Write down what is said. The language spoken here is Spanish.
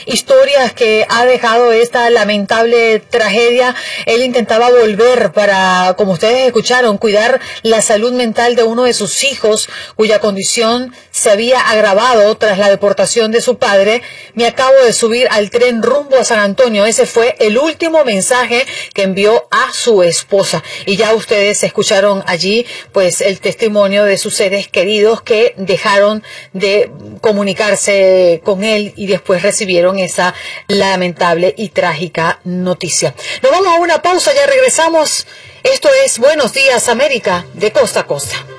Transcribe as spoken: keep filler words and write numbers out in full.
historias que ha dejado esta lamentable tragedia. Él intentaba volver para, como ustedes escucharon, cuidar la salud mental de uno de sus hijos, cuya condición se había agravado tras la deportación de su padre. Me acabo de subir al tren rumbo a San Antonio. Ese fue el último mensaje que envió a su esposa. Y ya ustedes escucharon allí, pues, el testimonio de sus seres queridos que dejaron de comunicarse con él y después recibieron esa lamentable y trágica noticia. Nos vamos a una pausa, ya regresamos. Esto es Buenos Días América, de costa a costa.